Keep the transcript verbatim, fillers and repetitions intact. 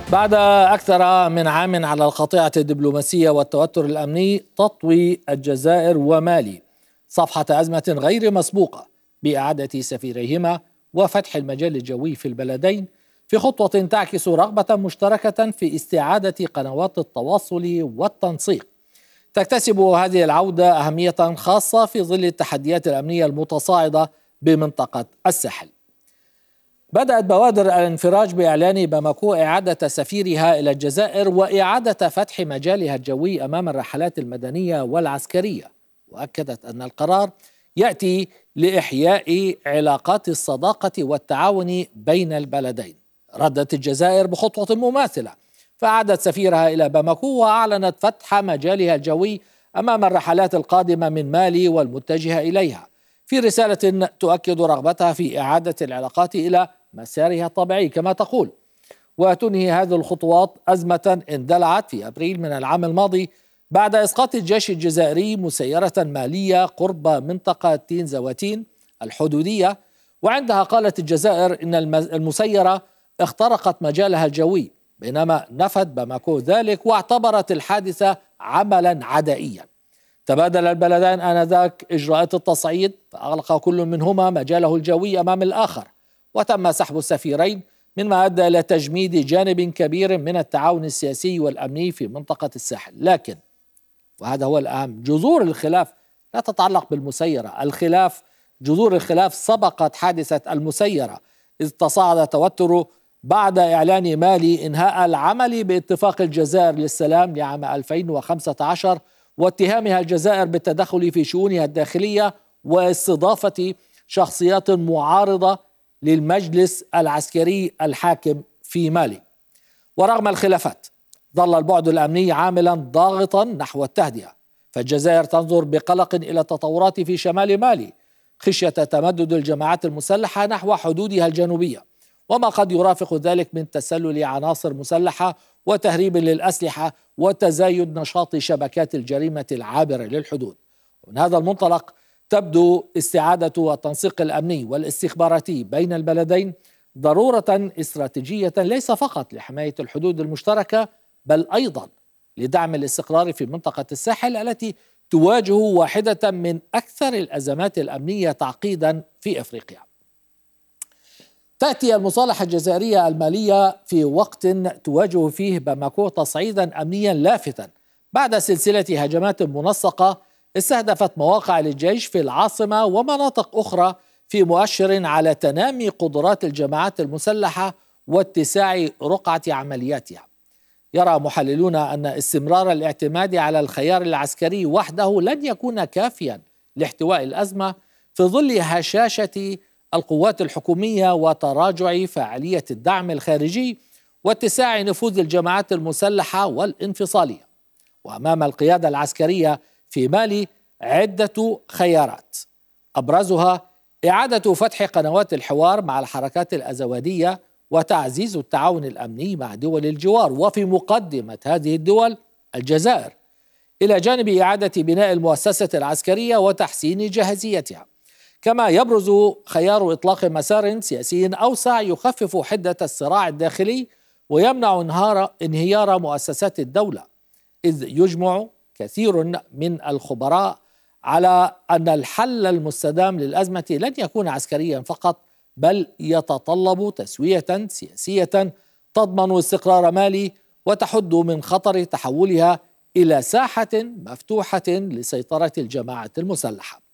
بعد أكثر من عام على القطيعة الدبلوماسية والتوتر الأمني، تطوي الجزائر ومالي صفحة أزمة غير مسبوقة بإعادة سفيريهما وفتح المجال الجوي في البلدين، في خطوة تعكس رغبة مشتركة في استعادة قنوات التواصل والتنسيق. تكتسب هذه العودة أهمية خاصة في ظل التحديات الأمنية المتصاعدة بمنطقة الساحل. بدأت بوادر الانفراج بإعلان باماكو إعادة سفيرها إلى الجزائر وإعادة فتح مجالها الجوي أمام الرحلات المدنية والعسكرية، وأكدت أن القرار يأتي لإحياء علاقات الصداقة والتعاون بين البلدين. ردت الجزائر بخطوة مماثلة، فأعادت سفيرها إلى باماكو وأعلنت فتح مجالها الجوي أمام الرحلات القادمة من مالي والمتجهة إليها، في رسالة تؤكد رغبتها في إعادة العلاقات إلى مسارها الطبيعي كما تقول. وتنهي هذه الخطوات أزمة اندلعت في أبريل من العام الماضي بعد إسقاط الجيش الجزائري مسيرة مالية قرب منطقة تين زواتين الحدودية، وعندها قالت الجزائر إن المسيرة اخترقت مجالها الجوي، بينما نفت باماكو ذلك واعتبرت الحادثة عملا عدائيا. تبادل البلدان آنذاك إجراءات التصعيد، فأغلق كل منهما مجاله الجوي أمام الآخر، وتم سحب السفيرين، مما أدى إلى تجميد جانب كبير من التعاون السياسي والأمني في منطقة الساحل. لكن وهذا هو الأهم، جذور الخلاف لا تتعلق بالمسيرة. الخلاف جذور الخلاف سبقت حادثة المسيرة، إذ تصاعد التوتر بعد إعلان مالي إنهاء العمل باتفاق الجزائر للسلام لعام ألفين وخمسة عشر، واتهامها الجزائر بالتدخل في شؤونها الداخلية واستضافة شخصيات معارضة للمجلس العسكري الحاكم في مالي. ورغم الخلافات ظل البعد الأمني عاملا ضاغطا نحو التهدئة، فالجزائر تنظر بقلق إلى التطورات في شمال مالي خشية تمدد الجماعات المسلحة نحو حدودها الجنوبية، وما قد يرافق ذلك من تسلل عناصر مسلحة وتهريب للأسلحة وتزايد نشاط شبكات الجريمة العابرة للحدود. ومن هذا المنطلق تبدو استعادة التنسيق الأمني والاستخباراتي بين البلدين ضرورة استراتيجية، ليس فقط لحماية الحدود المشتركة بل أيضا لدعم الاستقرار في منطقة الساحل التي تواجه واحدة من أكثر الأزمات الأمنية تعقيدا في أفريقيا. تأتي المصالحة الجزائرية المالية في وقت تواجه فيه باماكو تصعيدا أمنيا لافتا بعد سلسلة هجمات منسقة استهدفت مواقع للجيش في العاصمة ومناطق أخرى، في مؤشر على تنامي قدرات الجماعات المسلحة واتساع رقعة عملياتها. يرى محللون أن استمرار الاعتماد على الخيار العسكري وحده لن يكون كافيا لاحتواء الأزمة في ظل هشاشة القوات الحكومية وتراجع فاعلية الدعم الخارجي واتساع نفوذ الجماعات المسلحة والانفصالية. وأمام القيادة العسكرية في مالي عدة خيارات، أبرزها إعادة فتح قنوات الحوار مع الحركات الأزوادية وتعزيز التعاون الأمني مع دول الجوار، وفي مقدمة هذه الدول الجزائر، إلى جانب إعادة بناء المؤسسة العسكرية وتحسين جاهزيتها. كما يبرز خيار إطلاق مسار سياسي أوسع يخفف حدة الصراع الداخلي ويمنع انهار انهيار مؤسسات الدولة، إذ يجمع كثير من الخبراء على أن الحل المستدام للأزمة لن يكون عسكريا فقط، بل يتطلب تسوية سياسية تضمن استقرار مالي وتحد من خطر تحولها إلى ساحة مفتوحة لسيطرة الجماعة المسلحة.